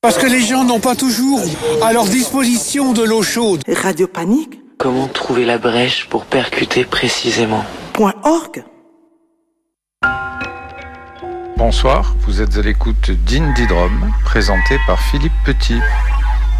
Parce que les gens n'ont pas toujours à leur disposition de l'eau chaude. Radio Panique. Comment trouver la brèche pour percuter précisément .org. Bonsoir, vous êtes à l'écoute d'Indie Drum, présenté par Philippe Petit.